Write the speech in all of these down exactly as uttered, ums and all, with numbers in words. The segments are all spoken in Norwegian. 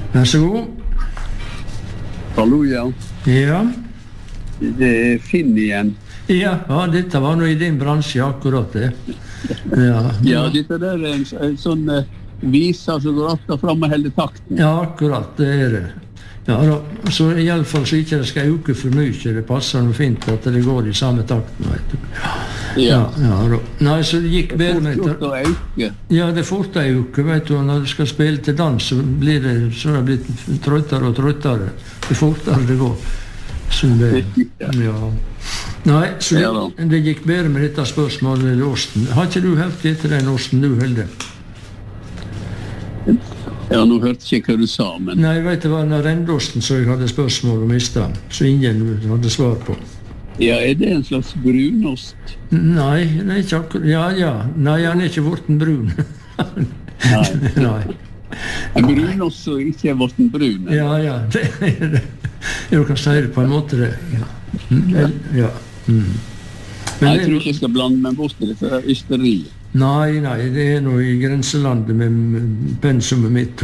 Vær så god. Hallo, ja. Ja. Det er Finn igjen. Ja, ja, dette var noe i din bransje akkurat det. Ja, ja dette der er en, en sånn uh, viser som går opp og frem og holder takten. Ja, akkurat, det er det. Ja, da, så i alle fall så ikke det skal uke for mye, det passer noe fint at det går i samme takten, vet du. Ja, ja, da. Nei, så det gikk bedre med det. Det er fort å øke. Ja, det er fort å øke, vet du, og når du skal spille til dans, så blir det, så er det blitt trøttere og trøttere. Det er fortere det går. Så det, ja. Nei, så det, det gikk bedre med dette spørsmålet med osten. Har ikke du hørt etter den osten du holder? Ja, nå hørte ikke hva du sa, men... Nei, vet du hva, den rendosten som jeg hadde spørsmål om i stedet, så ingen hadde svar på. Ja, er det en slags brunost? Nei, den er ikke akkurat... Ja, ja. Nei, han er ikke vorten brun. Nei. Nei. En brunost som ikke er vorten brun? Eller? Ja, ja, det er det. Jeg kan si det på en måte, det. Ja. Ja. Ja. Mm. Men nei, jeg tror ikke jeg skal blande meg bort til det, for det er ysteri. Nei, nei, det er noe i grenselandet med pensumet mitt.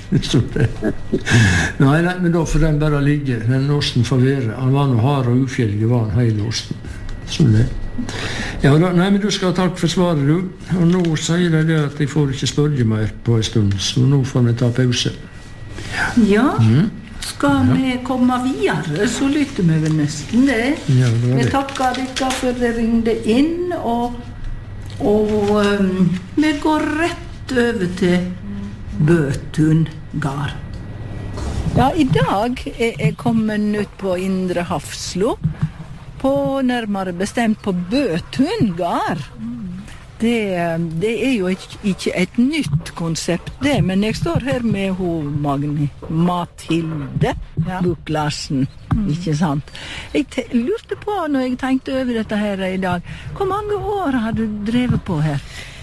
Nei, nei, men da får den bare ligge. Den osten får være. Han var noe hard og ufjellig, var han hele osten. Sånn det. Ja, da, nei, men du skal ha takk for svaret, du. Og nå sier jeg det at jeg får ikke spørre mer på en stund, så nå får vi ta pause. Ja. Ja. Mm. Skal vi ja. komme videre, så lytter vi vel nesten det. Ja, det var det. Vi takker dere for det ringde inn, og Og um, vi går rett over til Bøtun gard. Ja, i dag er jeg kommet ut på Indre Hafslo, på nærmere bestemt på Bøtun gard. Det, det er jo ikke, ikke et nytt konsept det, men jeg står her med hun Magni, Mathilde ja. Buch Larsen, mm. ikke sant? Jeg te- lurte på når jeg tenkte over dette her i dag, hvor mange år har du drevet på her?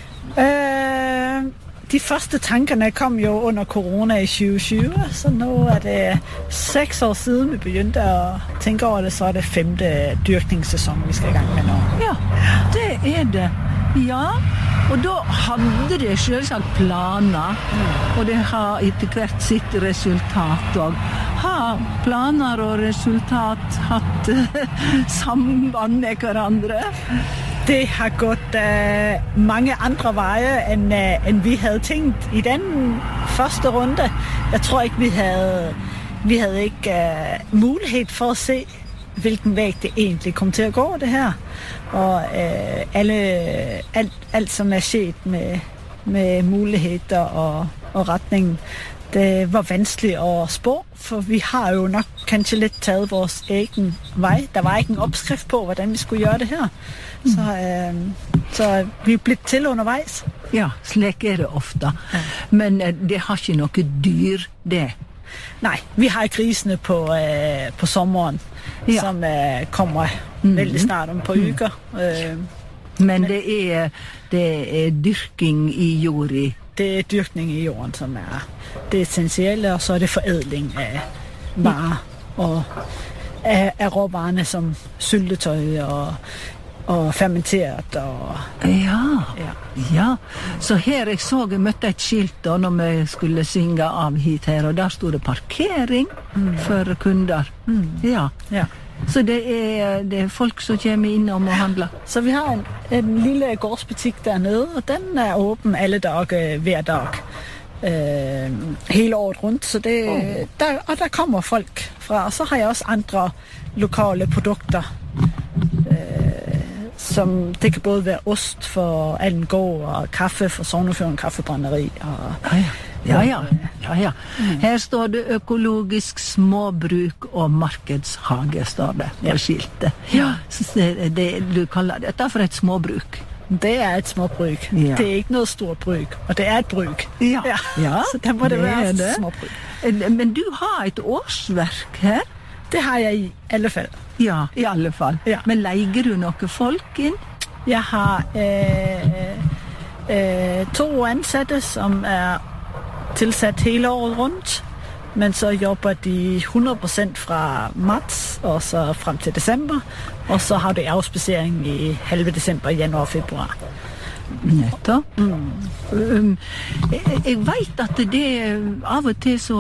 Uh, de første tankerne kom jo under corona i tjue tjue, så nå er det seks år siden vi begynte å tenke over det, så er det femte dyrkningssesong vi skal i gang med nå. Ja, det er det. Ja, og da hadde det selvsagt planer, og det har etter hvert sitt resultat og har planer og resultat hatt samband med hverandre? Det har gått uh, mange andre veier enn, uh, enn vi hadde tenkt i den første runde. Jeg tror ikke vi hadde, vi hadde ikke uh, mulighet for å se hvilken vei det egentlig kom til å gå, det her. Og øh, alle, alt, alt som er skjedd med, med muligheter og, og retning, det var vanskelig å spå, for vi har jo nok kanskje litt taget vores egen vei. Der var ikke en oppskrift på, hvordan vi skulle gjøre det her. Så, øh, så vi er blitt til underveis. Ja, slik er det ofte. Ja. Men øh, det har ikke noe dyr, det. Nei, vi har grisene på, øh, på sommeren, ja. som øh, kommer mm. veldig snart om på uker. Mm. Men det er, det er dyrking i jorda? Det er dyrkning i jorden som er det essensielle, og så er det foredling av varer, og av, av råvarene som syltetøy og og fermentert og ja. ja ja så her jeg så jeg møtte et skilt da når vi skulle synge av hit her, og der stod det parkering mm. for kunder. Mm. Ja. ja så det er, det er folk som kommer innom og handler. Så vi har en, en lille gårdsbutikk der nede, og den er åpen alle dager hver dag øh, hele året rundt, så det, oh. der, og der kommer folk fra. Og så har jeg også andre lokale produkter, som det kan både være ost for Allengård og kaffe for Sognefjorden kaffebrenneri. Og, ja, ja. Ja, ja, ja. Her står det økologisk småbruk og markedshage, står det på skiltet. Ja. Så det, det, du kaller dette for et småbruk? Det er et småbruk. Ja. Det er ikke noe stort bruk, og det er et bruk. Ja, ja. ja så det må det, det være et småbruk. Men du har et årsverk her? Det har jeg i alle fall. Ja, i alle fall. Ja. Men leier du noen folk inn? Jeg har øh, øh, to ansatte som er tilsatt hele året rundt, men så jobber de hundre prosent fra mars og så frem til desember, og så har de avspasering i halve desember, januar, februar. Nettopp. Mm. Um, jeg, jeg vet at det av og til så